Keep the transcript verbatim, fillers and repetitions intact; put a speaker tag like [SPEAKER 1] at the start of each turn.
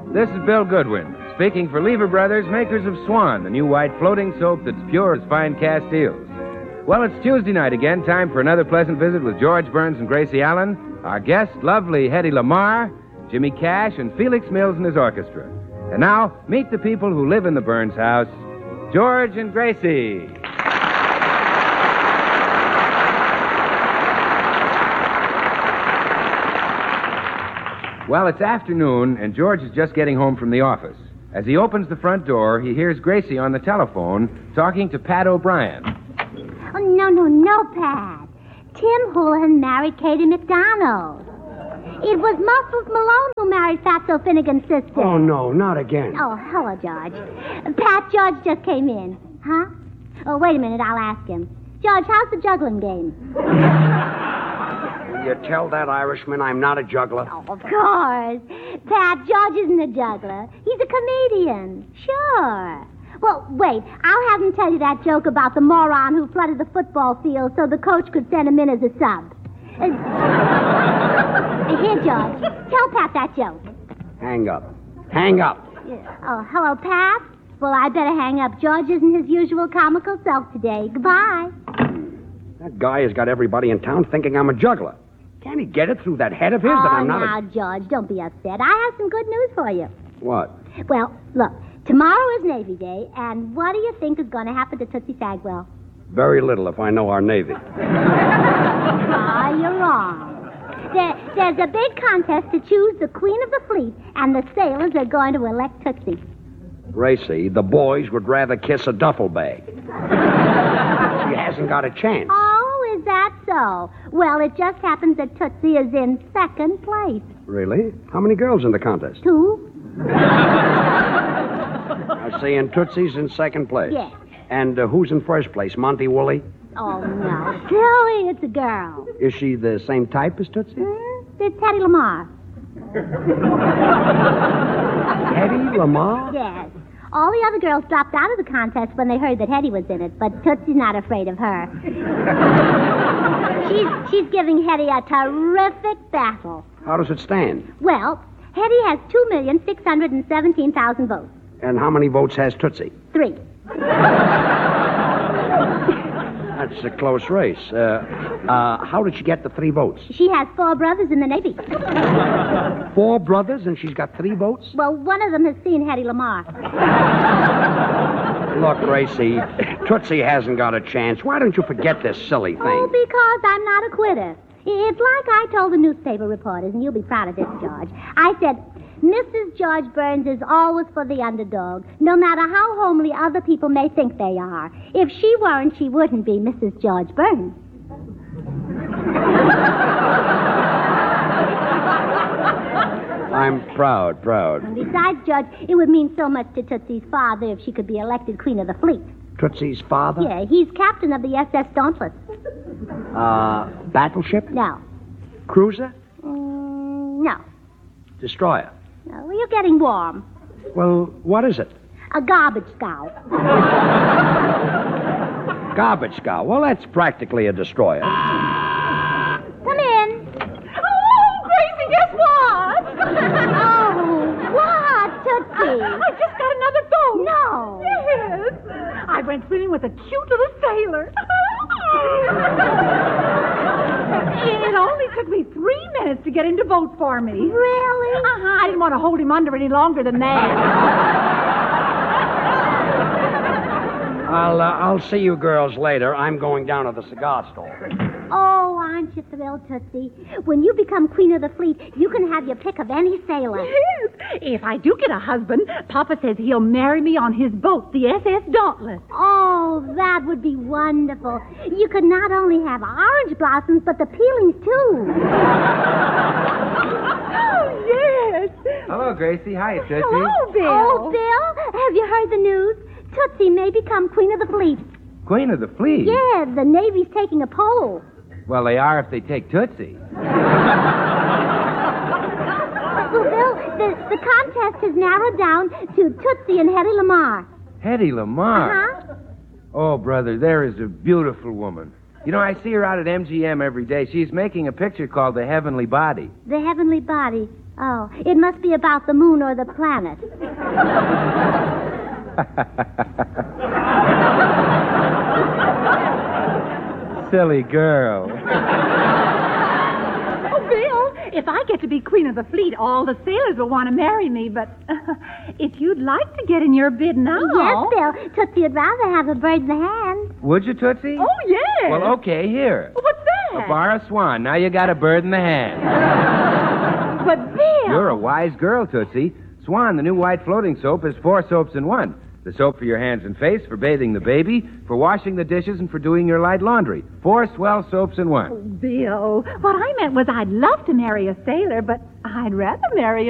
[SPEAKER 1] This is Bill Goodwin, speaking for Lever Brothers, makers of Swan, the new white floating soap that's pure as fine cast eels. Well, it's Tuesday night again, time for another pleasant visit with George Burns and Gracie Allen, our guest, lovely Hedy Lamarr, Jimmy Cash, and Felix Mills and his orchestra. And now, meet the people who live in the Burns house, George and Gracie. Well, it's afternoon, and George is just getting home from the office. As he opens the front door, he hears Gracie on the telephone talking to Pat O'Brien.
[SPEAKER 2] Oh, no, no, no, Pat. Tim Houlihan married Katie McDonald. It was Muscles Malone who married Fatso Finnegan's sister.
[SPEAKER 3] Oh, no, not again.
[SPEAKER 2] Oh, hello, George. Pat, George just came in. Huh? Oh, wait a minute, I'll ask him. George, how's the juggling game?
[SPEAKER 3] Will you tell that Irishman I'm not a juggler?
[SPEAKER 2] Oh, of course. Pat, George isn't a juggler. He's a comedian. Sure. Well, wait. I'll have him tell you that joke about the moron who flooded the football field so the coach could send him in as a sub. Uh, here, George. Tell Pat that joke.
[SPEAKER 3] Hang up. Hang up.
[SPEAKER 2] Oh, hello, Pat. Well, I better hang up. George isn't his usual comical self today. Goodbye.
[SPEAKER 3] That guy has got everybody in town thinking I'm a juggler. Can't he get it through that head of his
[SPEAKER 2] oh,
[SPEAKER 3] that I'm not
[SPEAKER 2] now,
[SPEAKER 3] a...
[SPEAKER 2] George, don't be upset. I have some good news for you.
[SPEAKER 3] What?
[SPEAKER 2] Well, look, tomorrow is Navy Day, and what do you think is going to happen to Tootsie Sagwell?
[SPEAKER 3] Very little if I know our Navy.
[SPEAKER 2] Ah, you're wrong. There, there's a big contest to choose the Queen of the Fleet, and the sailors are going to elect Tootsie.
[SPEAKER 3] Gracie, the boys would rather kiss a duffel bag. She hasn't got a chance.
[SPEAKER 2] Oh, is that so? Well, it just happens that Tootsie is in second place.
[SPEAKER 3] Really? How many girls in the contest?
[SPEAKER 2] Two?
[SPEAKER 3] I see, and Tootsie's in second place.
[SPEAKER 2] Yes.
[SPEAKER 3] And uh, who's in first place? Monty Woolley?
[SPEAKER 2] Oh, no. Silly, it's a girl.
[SPEAKER 3] Is she the same type as Tootsie?
[SPEAKER 2] Hmm? It's Hedy Lamarr.
[SPEAKER 3] Hedy Lamarr?
[SPEAKER 2] Yes. All the other girls dropped out of the contest when they heard that Hedy was in it, but Tootsie's not afraid of her. she's, she's giving Hedy a terrific battle.
[SPEAKER 3] How does it stand?
[SPEAKER 2] Well, Hedy has two million six hundred seventeen thousand votes.
[SPEAKER 3] And how many votes has Tootsie?
[SPEAKER 2] Three.
[SPEAKER 3] That's a close race. Uh, uh, how did she get the three votes?
[SPEAKER 2] She has four brothers in the Navy.
[SPEAKER 3] Four brothers, and she's got three votes?
[SPEAKER 2] Well, one of them has seen Hedy Lamarr.
[SPEAKER 3] Look, Gracie, Tootsie hasn't got a chance. Why don't you forget this silly thing?
[SPEAKER 2] Oh, because I'm not a quitter. It's like I told the newspaper reporters, and you'll be proud of this, George. I said, Missus George Burns is always for the underdog, no matter how homely other people may think they are. If she weren't, she wouldn't be Missus George Burns.
[SPEAKER 3] I'm proud, proud.
[SPEAKER 2] And besides, George, it would mean so much to Tootsie's father if she could be elected Queen of the Fleet.
[SPEAKER 3] Tootsie's father?
[SPEAKER 2] Yeah, he's captain of the S S Dauntless.
[SPEAKER 3] Uh, battleship?
[SPEAKER 2] No.
[SPEAKER 3] Cruiser?
[SPEAKER 2] Mm, no.
[SPEAKER 3] Destroyer?
[SPEAKER 2] No, you're getting warm.
[SPEAKER 3] Well, what is it?
[SPEAKER 2] A garbage scow.
[SPEAKER 3] Garbage scow. Well, that's practically a destroyer.
[SPEAKER 2] Come in.
[SPEAKER 4] Oh, Gracie, guess what?
[SPEAKER 2] Oh, what, Tootsie?
[SPEAKER 4] I just got another phone.
[SPEAKER 2] No.
[SPEAKER 4] Yes. I went swimming with a cute little sailor. It only took me three minutes to get him to vote for me.
[SPEAKER 2] Really?
[SPEAKER 4] Uh-huh. I didn't want to hold him under any longer than that.
[SPEAKER 3] I'll, uh, I'll see you girls later. I'm going down to the cigar store.
[SPEAKER 2] Oh, aren't you thrilled, Tootsie? When you become Queen of the Fleet, you can have your pick of any sailor.
[SPEAKER 4] Yes. If I do get a husband, Papa says he'll marry me on his boat, the S S Dauntless.
[SPEAKER 2] Oh, that would be wonderful. You could not only have orange blossoms, but the peelings, too.
[SPEAKER 4] Oh, yes.
[SPEAKER 1] Hello, Gracie. Hi, Tootsie.
[SPEAKER 4] Hello, Bill.
[SPEAKER 2] Oh, Bill, have you heard the news? Tootsie may become Queen of the Fleet.
[SPEAKER 1] Queen of the Fleet?
[SPEAKER 2] Yeah, the Navy's taking a poll.
[SPEAKER 1] Well, they are if they take Tootsie.
[SPEAKER 2] Well, Bill, the, the contest has narrowed down to Tootsie and Hedy Lamarr.
[SPEAKER 1] Hedy Lamarr?
[SPEAKER 2] Uh-huh.
[SPEAKER 1] Oh, brother, there is a beautiful woman. You know, I see her out at M G M every day. She's making a picture called The Heavenly Body.
[SPEAKER 2] The Heavenly Body. Oh, it must be about the moon or the planet.
[SPEAKER 1] Silly girl.
[SPEAKER 4] Oh, Bill, if I get to be queen of the fleet, all the sailors will want to marry me. But uh, if you'd like to get in your bid now...
[SPEAKER 2] Yes, Bill. Tootsie would rather have a bird in the hand.
[SPEAKER 1] Would you, Tootsie?
[SPEAKER 4] Oh, yes.
[SPEAKER 1] Well, okay, here.
[SPEAKER 4] What's that?
[SPEAKER 1] A bar of swan. Now you got a bird in the hand.
[SPEAKER 4] But, Bill...
[SPEAKER 1] You're a wise girl, Tootsie. Swan, the new white floating soap, is four soaps in one. The soap for your hands and face, for bathing the baby, for washing the dishes, and for doing your light laundry. Four swell soaps in one.
[SPEAKER 4] Oh, Bill, what I meant was I'd love to marry a sailor, but I'd rather marry